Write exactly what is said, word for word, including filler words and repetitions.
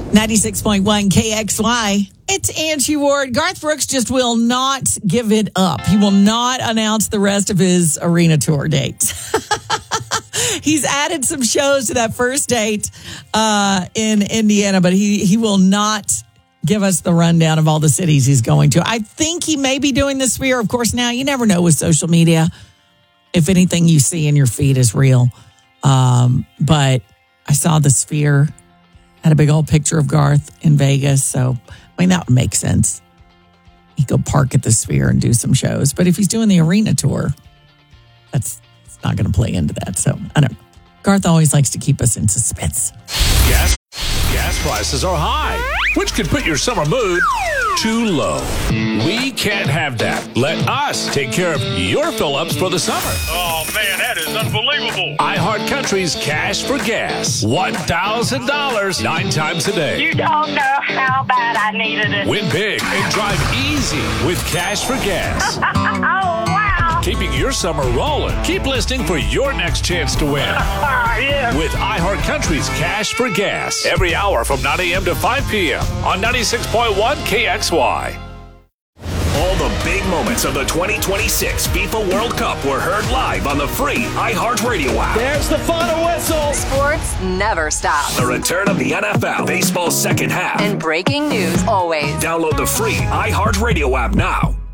ninety-six point one K X Y. It's Angie Ward. Garth Brooks just will not give it up. He will not announce the rest of his arena tour dates. He's added some shows to that first date uh, in Indiana, but he, he will not give us the rundown of all the cities he's going to. I think he may be doing the Sphere. Of course, now you never know with social media if anything you see in your feed is real. Um, but I saw the Sphere, had a big old picture of Garth in Vegas. So, I mean, that would make sense. He'd go park at the Sphere and do some shows. But if he's doing the arena tour, that's it's not going to play into that. So, I don't know. Garth always likes to keep us in suspense. Gas, gas prices are high, which could put your summer mood too low. We can't have that. Let us take care of your fill-ups for the summer. Oh, man, that is unbelievable. iHeartCountry's Cash for Gas. one thousand dollars nine times a day. You don't know how bad I needed it. Win big and drive easy with Cash for Gas. Oh, wow. Keeping your summer rolling. Keep listening for your next chance to win. Yeah. With iHeartCountry's Cash for Gas. Every hour from nine a.m. to five p.m. on ninety-six point one K X Y. All the big moments of the twenty twenty-six FIFA World Cup were heard live on the free iHeartRadio app. There's the final whistle. Sports never stop. The return of the N F L, baseball's second half. And breaking news always. Download the free iHeartRadio app now.